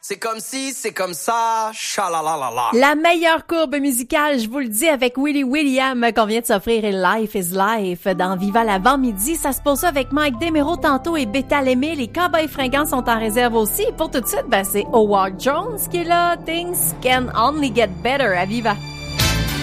C'est comme si, c'est comme ça, chalalalala. La meilleure courbe musicale, je vous le dis, avec Willie William qu'on vient de s'offrir et Life is Life dans Viva l'avant-midi. Ça se pose avec Mike Desméreaux tantôt et Bétal Aimé. Les Cowboys Fringants sont en réserve aussi. Pour tout de suite, c'est Howard Jones qui est là. Things can only get better à Viva.